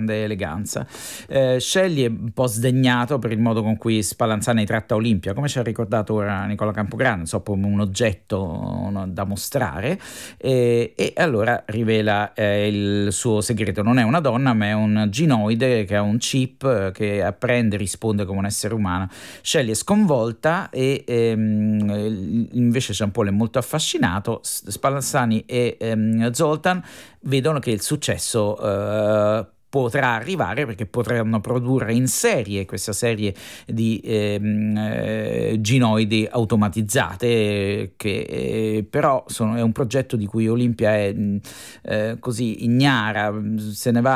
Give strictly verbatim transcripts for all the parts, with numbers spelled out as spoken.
grande eleganza. Eh, Scelli è un po' sdegnato per il modo con cui Spallanzani tratta Olimpia, come ci ha ricordato ora Nicola Campogrande, so, come un oggetto no, da mostrare, e, e allora rivela eh, il suo segreto. Non è una donna, ma è un ginoide che ha un chip che apprende, risponde come un essere umano. Shelly è sconvolta e ehm, invece Jean Paul è molto affascinato. Spallanzani e ehm, Zoltan vedono che il successo eh, potrà arrivare, perché potranno produrre in serie questa serie di ehm, eh, ginoidi automatizzate che eh, però sono, è un progetto di cui Olimpia è eh, così ignara, se ne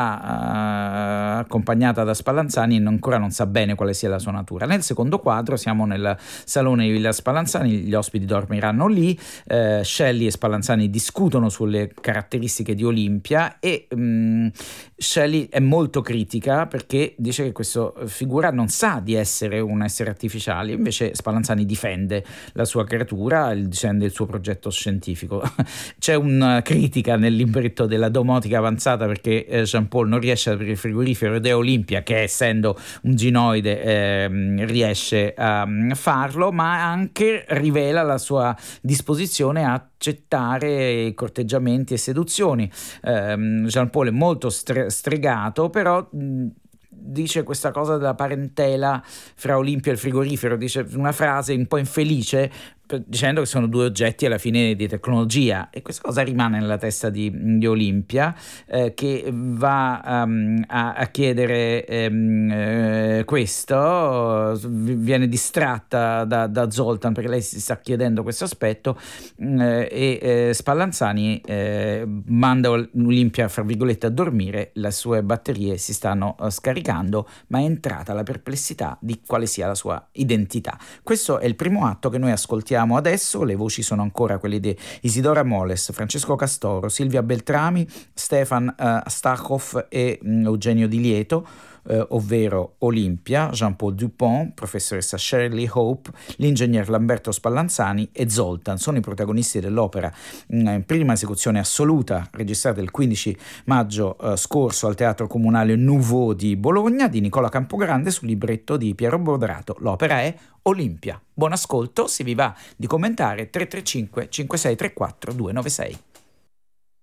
va eh, accompagnata da Spallanzani e ancora non sa bene quale sia la sua natura. Nel secondo quadro siamo nel salone di Villa Spallanzani, gli ospiti dormiranno lì, eh, Shelly e Spallanzani discutono sulle caratteristiche di Olimpia e mh, Shelly è molto critica perché dice che questa figura non sa di essere un essere artificiale, invece Spallanzani difende la sua creatura, difende il suo progetto scientifico. C'è una critica nel libretto della domotica avanzata perché Jean Paul non riesce ad aprire il frigorifero ed è Olimpia che, essendo un ginoide, eh, riesce a farlo, ma anche rivela la sua disposizione a accettare corteggiamenti e seduzioni. Eh, Jean Paul è molto stre- stregato, però mh, dice questa cosa della parentela fra Olimpia e il frigorifero, dice una frase un po' infelice dicendo che sono due oggetti alla fine di tecnologia, e questa cosa rimane nella testa di, di Olimpia, eh, che va um, a, a chiedere um, eh, questo, viene distratta da, da Zoltan perché lei si sta chiedendo questo aspetto, eh, e eh, Spallanzani eh, manda Olimpia, fra virgolette, a dormire, le sue batterie si stanno uh, scaricando, ma è entrata la perplessità di quale sia la sua identità. Questo è il primo atto che noi ascoltiamo adesso. Le voci sono ancora quelle di Isidora Moles, Francesco Castoro, Silvia Beltrami, Stefan uh, Stachov e um, Eugenio Di Lieto, uh, ovvero Olimpia, Jean-Paul Dupont, professoressa Shirley Hope, l'ingegner Lamberto Spallanzani e Zoltan. Sono i protagonisti dell'opera in prima esecuzione assoluta, registrata il quindici maggio uh, scorso al Teatro Comunale Nouveau di Bologna, di Nicola Campogrande, sul libretto di Piero Borderato. L'opera è Olimpia. Buon ascolto, se vi va di commentare tre tre cinque cinque sei tre quattro due nove sei.